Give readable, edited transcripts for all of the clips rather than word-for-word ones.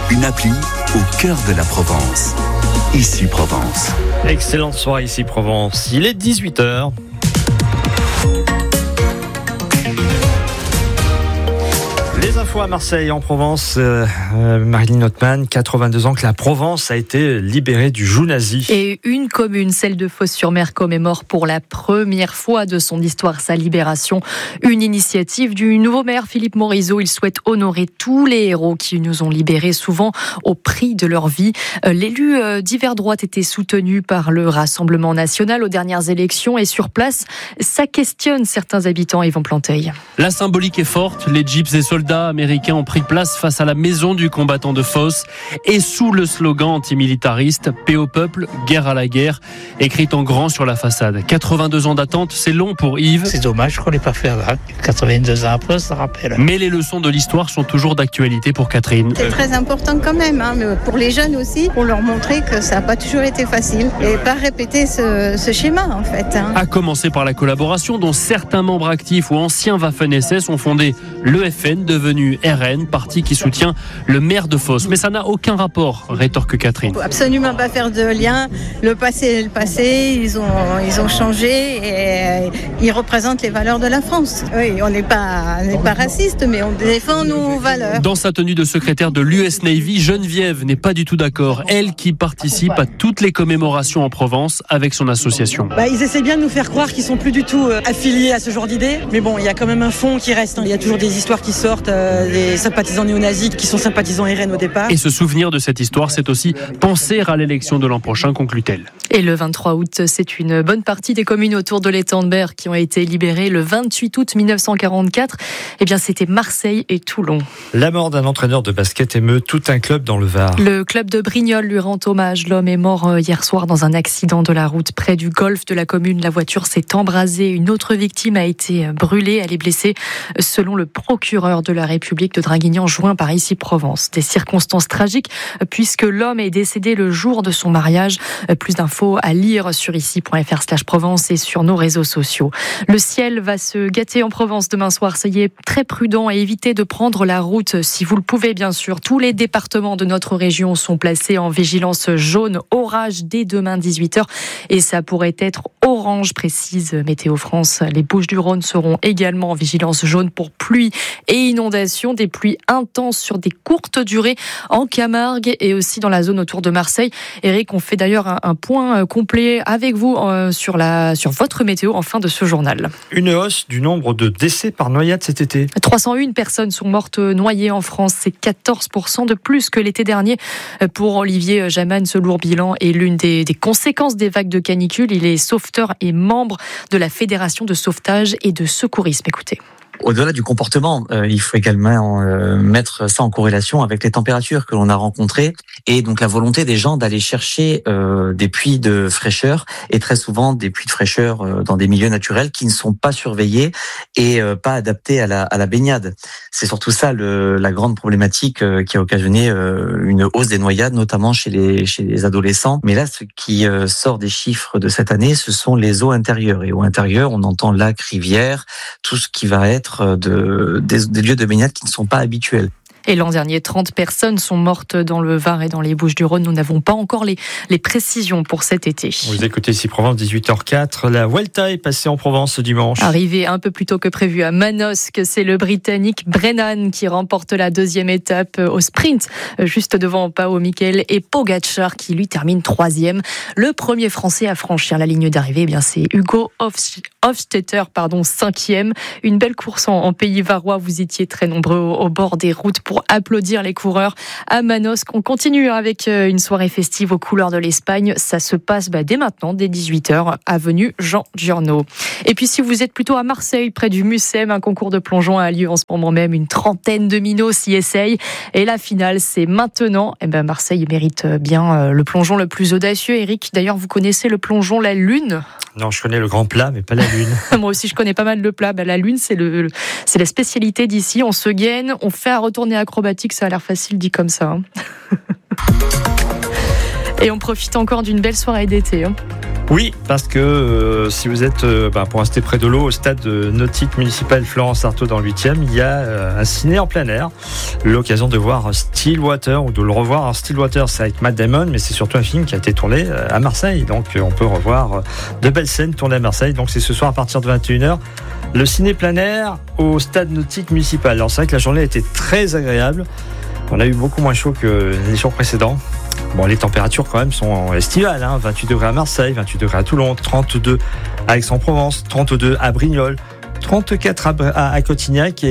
une appli au cœur de la Provence. Ici Provence. Excellente soirée ici Provence. Il est 18h. Les infos à Marseille, en Provence. Marilyn Hotman, 82 ans, que la Provence a été libérée du joug nazi. Et une commune, celle de Fos-sur-Mer, commémore pour la première fois de son histoire sa libération. Une initiative du nouveau maire Philippe Morisot. Il souhaite honorer tous les héros qui nous ont libérés, souvent au prix de leur vie. L'élu divers droite était soutenu par le Rassemblement national aux dernières élections. Et sur place, ça questionne certains habitants. Yvan Planteil. La symbolique est forte. Les jeeps et soldats américains ont pris place face à la maison du combattant de Fos et sous le slogan antimilitariste « Paix au peuple, guerre à la guerre » écrit en grand sur la façade. 82 ans d'attente, c'est long pour Yves. C'est dommage qu'on l'ait pas fait avant. 82 ans après, ça rappelle. Mais les leçons de l'histoire sont toujours d'actualité pour Catherine. C'est très important quand même, mais pour les jeunes aussi, pour leur montrer que ça n'a pas toujours été facile et pas répéter ce schéma en fait. À commencer par la collaboration dont certains membres actifs ou anciens Waffen-SS ont fondé le FN, devenu RN, parti qui soutient le maire de Fos. Mais ça n'a aucun rapport, rétorque Catherine. Il ne faut absolument pas faire de lien. Le passé est le passé, ils ont changé et ils représentent les valeurs de la France. Oui, on n'est pas raciste, mais on défend nos valeurs. Dans sa tenue de secrétaire de l'US Navy, Geneviève n'est pas du tout d'accord. Elle qui participe à toutes les commémorations en Provence avec son association. Ils essaient bien de nous faire croire qu'ils sont plus du tout affiliés à ce genre d'idées. Mais bon, il y a quand même un fond qui reste. Il y a toujours des histoires qui sortent, des sympathisants néo-nazis qui sont sympathisants RN au départ. Et se souvenir de cette histoire, c'est aussi penser à l'élection de l'an prochain, conclut-elle. Et le 23 août, c'est une bonne partie des communes autour de l'étang de Berre qui ont été libérées. Le 28 août 1944, c'était Marseille et Toulon. La mort d'un entraîneur de basket émeut tout un club dans le Var. Le club de Brignoles lui rend hommage. L'homme est mort hier soir dans un accident de la route près du golfe de la commune. La voiture s'est embrasée. Une autre victime a été brûlée. Elle est blessée selon le procureur de la République de Draguignan, joint par Ici Provence. Des circonstances tragiques puisque l'homme est décédé le jour de son mariage. Plus d'infos à lire sur ici.fr/Provence et sur nos réseaux sociaux. Le ciel va se gâter en Provence demain soir. Soyez très prudents et évitez de prendre la route si vous le pouvez, bien sûr. Tous les départements de notre région sont placés en vigilance jaune orage dès demain 18h et ça pourrait être orange, précise Météo France. Les Bouches-du-Rhône seront également en vigilance jaune pour pluie et inondations, des pluies intenses sur des courtes durées en Camargue et aussi dans la zone autour de Marseille. Eric, on fait d'ailleurs un point complet avec vous sur votre météo en fin de ce journal. Une hausse du nombre de décès par noyade cet été. 301 personnes sont mortes noyées en France. C'est 14% de plus que l'été dernier. Pour Olivier Jaman, ce lourd bilan est l'une des conséquences des vagues de canicule. Il est sauveteur et membre de la Fédération de sauvetage et de secourisme. Écoutez. Au-delà du comportement, il faut également mettre ça en corrélation avec les températures que l'on a rencontrées et donc la volonté des gens d'aller chercher des puits de fraîcheur et très souvent des puits de fraîcheur dans des milieux naturels qui ne sont pas surveillés et pas adaptés à la baignade. C'est surtout ça la grande problématique qui a occasionné une hausse des noyades, notamment chez les adolescents. Mais là, ce qui sort des chiffres de cette année, ce sont les eaux intérieures. Et eaux intérieures, on entend lacs, rivières, tout ce qui va être des lieux de baignade qui ne sont pas habituels. Et l'an dernier, 30 personnes sont mortes dans le Var et dans les Bouches-du-Rhône. Nous n'avons pas encore les précisions pour cet été. Vous écoutez ici Provence, 18h04. La Vuelta est passée en Provence ce dimanche. Arrivé un peu plus tôt que prévu à Manosque, c'est le Britannique Brennan qui remporte la deuxième étape au sprint, juste devant Pao Mikel et Pogačar qui lui termine troisième. Le premier Français à franchir la ligne d'arrivée, c'est Hugo Hofstetter, cinquième. Une belle course en pays varois. Vous étiez très nombreux au bord des routes pour applaudir les coureurs à Manosque. On continue avec une soirée festive aux couleurs de l'Espagne. Ça se passe dès maintenant, dès 18h, avenue Jean Giorno. Et puis si vous êtes plutôt à Marseille, près du Mucem, un concours de plongeon a lieu en ce moment même. Une trentaine de minots s'y essayent. Et la finale, c'est maintenant. Marseille mérite bien le plongeon le plus audacieux. Eric, d'ailleurs, vous connaissez le plongeon La Lune ? Non, je connais le grand plat, mais pas la Lune. Moi aussi, je connais pas mal de plats. La Lune, c'est la spécialité d'ici. On se gaine, on fait un retourné acrobatique. Ça a l'air facile dit comme ça. Et on profite encore d'une belle soirée d'été. Oui, parce que si vous êtes, pour rester près de l'eau, au stade nautique municipal Florence Artaud dans le 8e, il y a un ciné en plein air. L'occasion de voir Stillwater ou de le revoir. Alors Stillwater, c'est avec Matt Damon, mais c'est surtout un film qui a été tourné à Marseille. Donc on peut revoir de belles scènes tournées à Marseille. Donc c'est ce soir à partir de 21h. Le ciné plein air au stade nautique municipal. Alors c'est vrai que la journée a été très agréable. On a eu beaucoup moins chaud que les jours précédents. Bon, les températures quand même sont estivales, 28 degrés à Marseille, 28 degrés à Toulon, 32 à Aix-en-Provence, 32 à Brignoles, 34 à Cotignac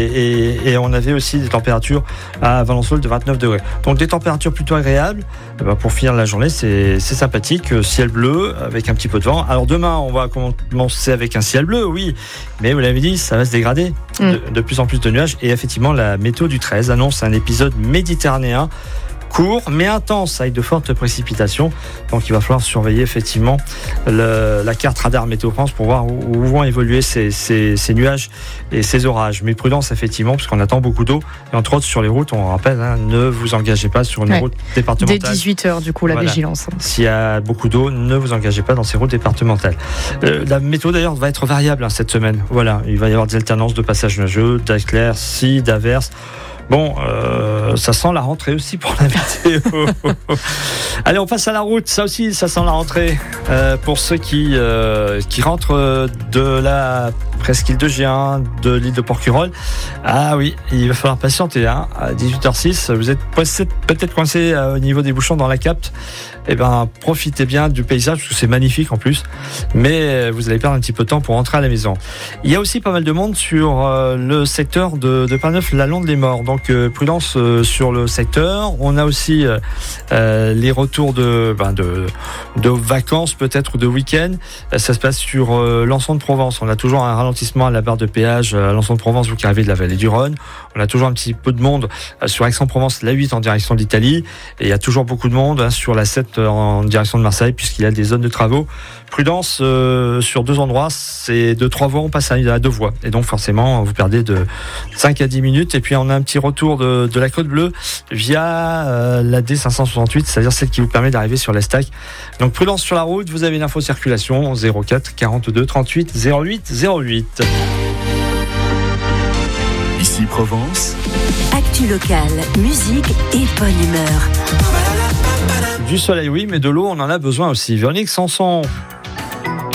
et on avait aussi des températures à Valençol de 29 degrés. Donc des températures plutôt agréables. Pour finir la journée, c'est sympathique. Ciel bleu avec un petit peu de vent. Alors demain, on va commencer avec un ciel bleu, oui. Mais vous l'avez dit, ça va se dégrader. De plus en plus de nuages. Et effectivement, la météo du 13 annonce un épisode méditerranéen court mais intense avec de fortes précipitations. Donc il va falloir surveiller effectivement la carte radar Météo France pour voir où vont évoluer ces nuages et ces orages. Mais prudence effectivement parce qu'on attend beaucoup d'eau et entre autres sur les routes, on rappelle, ne vous engagez pas sur une route départementale. Dès 18h du coup la vigilance. S'il y a beaucoup d'eau, ne vous engagez pas dans ces routes départementales. La météo d'ailleurs va être variable cette semaine. Voilà, il va y avoir des alternances de passages nuageux, d'éclaircies, d'averses. Bon, ça sent la rentrée aussi pour la météo. Allez, on passe à la route. Ça aussi, ça sent la rentrée pour ceux qui rentrent de la presqu'île de Gien, de l'île de Porquerolles. Ah oui, il va falloir patienter. À 18h06, vous êtes peut-être coincé au niveau des bouchons dans la Capte. Profitez bien du paysage parce que c'est magnifique en plus. Mais vous allez perdre un petit peu de temps pour rentrer à la maison. Il y a aussi pas mal de monde sur le secteur de Paneuf-la-Londe-les-Morts. Donc prudence sur le secteur. On a aussi les retours de vacances peut-être ou de week-end. Ça se passe sur l'Anson de Provence. On a toujours un ralentissement à la barre de péage à l'Anson de Provence, vous qui arrivez de la vallée du Rhône. On a toujours un petit peu de monde sur Aix-en-Provence, la 8 en direction d'Italie. Et il y a toujours beaucoup de monde sur la 7 en direction de Marseille puisqu'il y a des zones de travaux. Prudence sur 2 endroits, c'est de 3 voies, on passe à 2 voies. Et donc forcément, vous perdez de 5 à 10 minutes. Et puis on a un petit retour de la Côte Bleue via la D568, c'est-à-dire celle qui vous permet d'arriver sur l'Estac. Donc prudence sur la route, vous avez l'info circulation 04 42 38 08 08. Ici Provence. Actu locale, musique et bonne humeur. Du soleil, oui, mais de l'eau, on en a besoin aussi. Véronique Sanson.